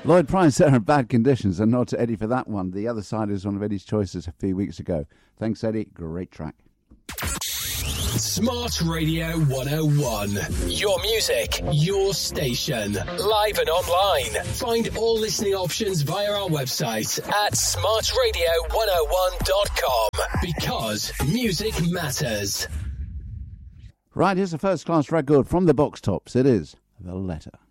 Lloyd Price there in Bad Conditions, and nod to Eddie for that one. The Other Side is one of Eddie's choices a few weeks ago. Thanks, Eddie. Great track. Smart Radio 101. Your music, your station. Live and online. Find all listening options via our website at smartradio101.com. Because music matters. Right, here's a first-class record from the Box Tops. It is The Letter.